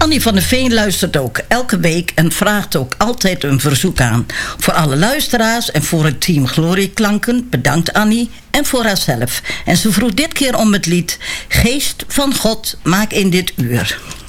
Annie van der Veen luistert ook elke week en vraagt ook altijd een verzoek aan. Voor alle luisteraars en voor het team Glorieklanken bedankt Annie en voor haarzelf. En ze vroeg dit keer om het lied Geest van God, maak in dit uur.